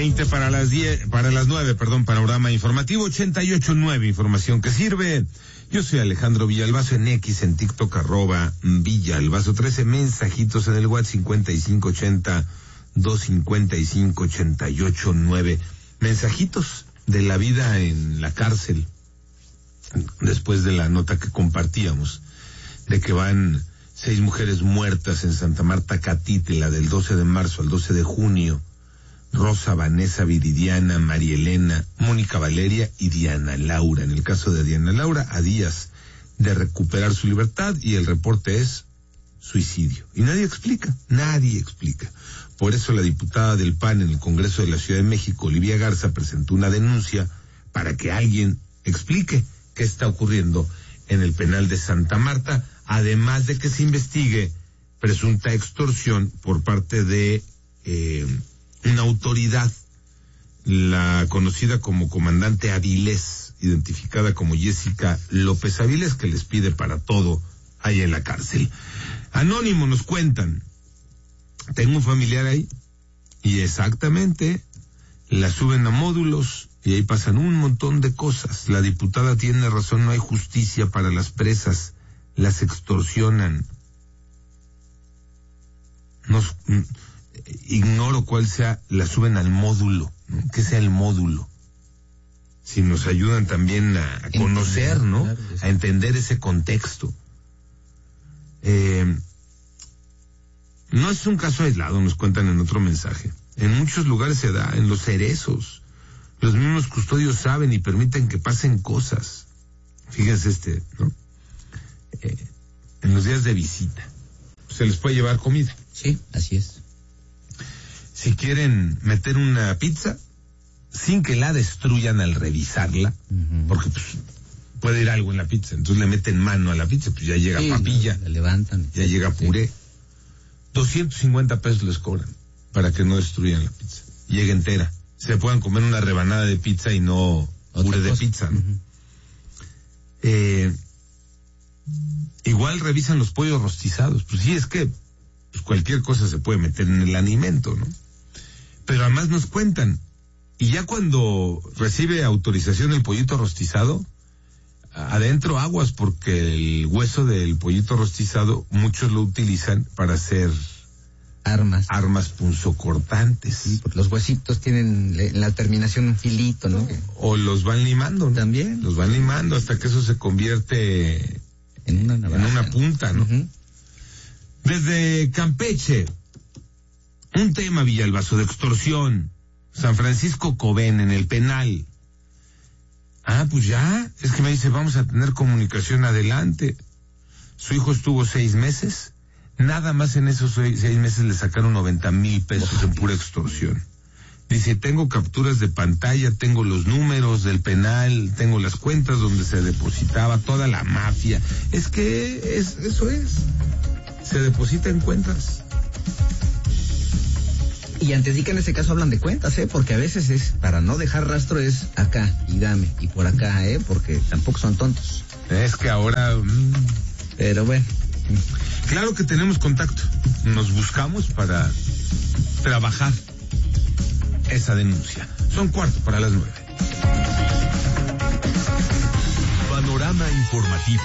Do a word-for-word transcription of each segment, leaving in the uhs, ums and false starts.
veinte para las diez, para las nueve, perdón, panorama informativo, ochenta y ocho nueve, información que sirve. Yo soy Alejandro Villalbazo en X, en TikTok, arroba Villalbazo trece, mensajitos en el WhatsApp cincuenta y cinco ochenta, doscientos cincuenta y cinco, ochenta y ocho nueve. Mensajitos de la vida en la cárcel, después de la nota que compartíamos, de que van seis mujeres muertas en Santa Marta Catitla del doce de marzo al doce de junio. Rosa, Vanessa, Viridiana, María Elena, Mónica Valeria y Diana Laura. En el caso de Diana Laura, a días de recuperar su libertad, y el reporte es suicidio. Y nadie explica, nadie explica. Por eso la diputada del P A N en el Congreso de la Ciudad de México, Olivia Garza, presentó una denuncia para que alguien explique qué está ocurriendo en el penal de Santa Marta, además de que se investigue presunta extorsión por parte de eh, una autoridad, la conocida como comandante Avilés, identificada como Jessica López Avilés, que les pide para todo ahí en la cárcel. Anónimo, nos cuentan, tengo un familiar ahí, y exactamente, la suben a módulos, y ahí pasan un montón de cosas. La diputada tiene razón, no hay justicia para las presas, las extorsionan. Nos... ignoro cuál sea, la suben al módulo, ¿no? ¿Qué sea el módulo? Si nos ayudan también a, a conocer, ¿no? Claro, a entender ese contexto. Eh, no es un caso aislado, nos cuentan en otro mensaje. En muchos lugares se da, en los cerezos. Los mismos custodios saben y permiten que pasen cosas. Fíjense este, ¿no? Eh, en los días de visita, se les puede llevar comida. Sí, así es. Si quieren meter una pizza, sin que la destruyan al revisarla, uh-huh. porque pues puede ir algo en la pizza, entonces le meten mano a la pizza, pues ya llega sí, papilla, la levantan, ya llega puré. Sí. doscientos cincuenta pesos les cobran para que no destruyan la pizza, llegue entera, se puedan comer una rebanada de pizza y no puré de pizza, ¿no? Uh-huh. Eh, igual revisan los pollos rostizados, pues sí, es que pues cualquier cosa se puede meter en el alimento, ¿no? Pero además nos cuentan, y ya cuando recibe autorización el pollito rostizado, adentro aguas, porque el hueso del pollito rostizado muchos lo utilizan para hacer armas armas punzocortantes. Sí, porque los huesitos tienen en la terminación un filito, ¿no? O los van limando, ¿no? También. Los van limando hasta que eso se convierte en una navaja, en una punta, ¿no? Uh-huh. Desde Campeche, un tema, Villalbazo, de extorsión. San Francisco Cobén, en el penal. Ah, pues ya, es que me dice, vamos a tener comunicación adelante. Su hijo estuvo seis meses, nada más en esos seis, seis meses le sacaron noventa mil pesos oh, en pura extorsión. Dice, tengo capturas de pantalla, tengo los números del penal, tengo las cuentas donde se depositaba toda la mafia. Es que es, eso es, se deposita en cuentas. Y antes sí que en ese caso hablan de cuentas, ¿eh? Porque a veces es, para no dejar rastro es acá y dame, y por acá, ¿eh? Porque tampoco son tontos. Es que ahora... Mmm... Pero bueno. Claro que tenemos contacto. Nos buscamos para trabajar esa denuncia. Son cuarto para las nueve. Panorama informativo.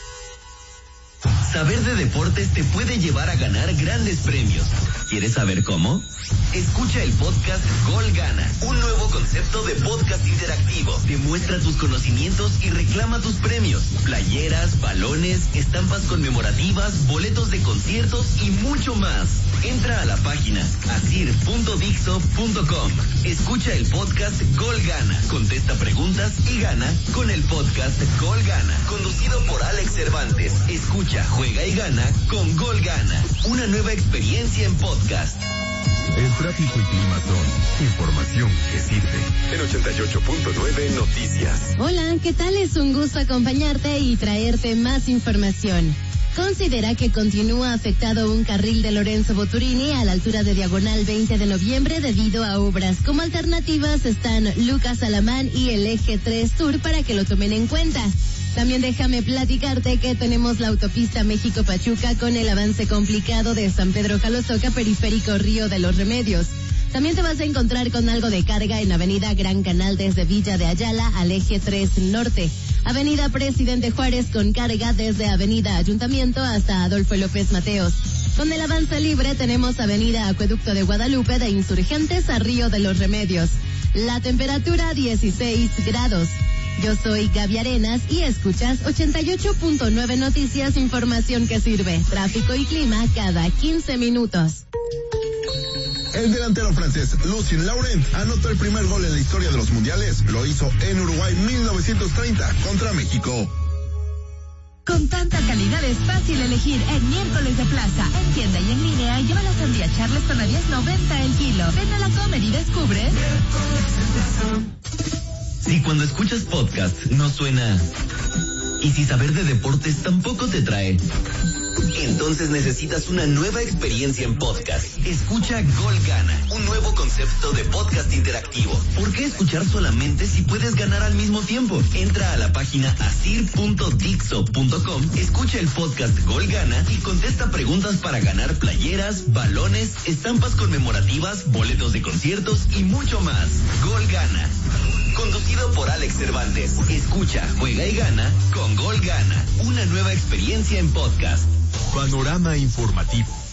Saber de deportes te puede llevar a ganar grandes premios. ¿Quieres saber cómo? Escucha el podcast Gol Gana, un nuevo concepto de podcast interactivo. Demuestra tus conocimientos y reclama tus premios. Playeras, balones, estampas conmemorativas, boletos de conciertos y mucho más. Entra a la página asir punto dixo punto com. Escucha el podcast Gol Gana. Contesta preguntas y gana con el podcast Gol Gana. Conducido por Alex Cervantes. Escucha, juega y gana con Gol Gana. Una nueva experiencia en podcast. El tráfico y clima son información que sirve. En ochenta y ocho punto nueve Noticias. Hola, ¿qué tal? Es un gusto acompañarte y traerte más información. Considera que continúa afectado un carril de Lorenzo Boturini a la altura de Diagonal veinte de noviembre debido a obras. Como alternativas están Lucas Alamán y el Eje tres Sur para que lo tomen en cuenta. También déjame platicarte que tenemos la autopista México-Pachuca con el avance complicado de San Pedro Jalostoca, periférico Río de los Remedios. También te vas a encontrar con algo de carga en Avenida Gran Canal desde Villa de Ayala al eje tres Norte. Avenida Presidente Juárez con carga desde Avenida Ayuntamiento hasta Adolfo López Mateos. Con el avance libre tenemos Avenida Acueducto de Guadalupe de Insurgentes a Río de los Remedios. La temperatura dieciséis grados. Yo soy Gaby Arenas y escuchas ochenta y ocho punto nueve Noticias, información que sirve. Tráfico y clima cada quince minutos. El delantero francés Lucien Laurent anotó el primer gol en la historia de los mundiales. Lo hizo en Uruguay mil novecientos treinta contra México. Con tanta calidad es fácil elegir en Miércoles de Plaza. En tienda y en línea, lleva la sandía Charleston a diez noventa el kilo. Ven a la Comer y descubre. Si cuando escuchas podcast no suena, y si saber de deportes tampoco te trae, entonces necesitas una nueva experiencia en podcast. Escucha Gol Gana, un nuevo concepto de podcast interactivo. ¿Por qué escuchar solamente si puedes ganar al mismo tiempo? Entra a la página asir punto dixo punto com, escucha el podcast Gol Gana y contesta preguntas para ganar playeras, balones, estampas conmemorativas, boletos de conciertos y mucho más. Gol Gana. Conducido por Alex Cervantes. Escucha, juega y gana con Gol Gana. Una nueva experiencia en podcast. Panorama informativo.